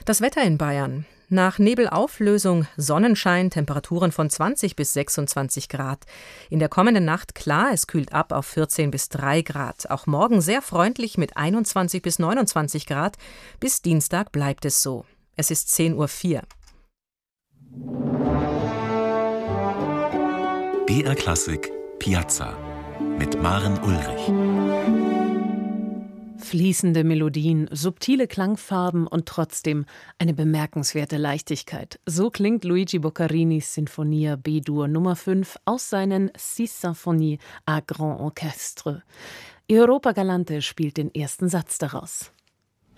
Das Wetter in Bayern. Nach Nebelauflösung Sonnenschein, Temperaturen von 20 bis 26 Grad. In der kommenden Nacht klar, es kühlt ab auf 14 bis 3 Grad. Auch morgen sehr freundlich mit 21 bis 29 Grad. Bis Dienstag bleibt es so. Es ist 10:04 Uhr. BR Klassik Piazza mit Maren Ulrich. Fließende Melodien, subtile Klangfarben und trotzdem eine bemerkenswerte Leichtigkeit. So klingt Luigi Boccarinis Sinfonia B-Dur Nummer 5 aus seinen Six Symphonies à Grand Orchestre. Europa Galante spielt den ersten Satz daraus.